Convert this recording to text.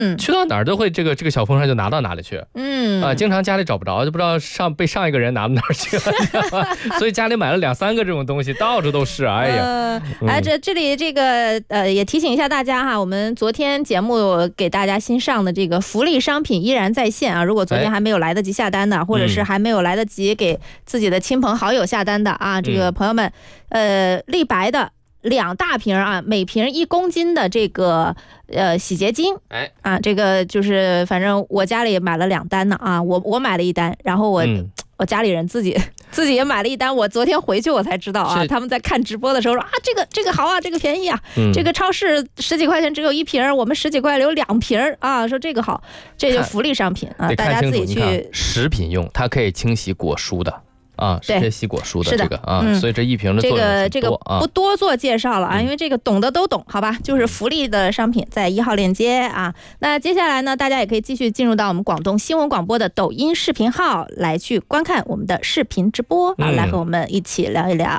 去到哪儿都会这个小风扇就拿到哪里去。经常家里找不着，就不知道被上一个人拿到哪儿去了，所以家里买了2、3个这种东西，到处都是。哎呀， 这里这个也提醒一下大家哈，我们昨天节目给大家新上的这个福利商品依然在线啊，如果昨天还没有来得及下单的，或者是还没有来得及给自己的亲朋好友下单的啊，这个朋友们，立白的2大瓶啊，每瓶1公斤的这个洗洁精，这个就是反正我家里买了2单呢啊，我买了1单，然后我家里人自己也买了1单，我昨天回去我才知道啊，他们在看直播的时候说啊，这个好啊，这个便宜啊，这个超市10几块钱只有1瓶，我们10几块有2瓶啊，说这个好，这就福利商品啊，大家自己去。 食品用，它可以清洗果蔬的。是可以洗果蔬的这个所以这1瓶的作用这个不多做介绍了啊，因为这个懂的都懂，好吧？就是福利的商品，在1号链接啊。那接下来呢，大家也可以继续进入到我们广东新闻广播的抖音视频号来去观看我们的视频直播啊，来和我们一起聊一聊。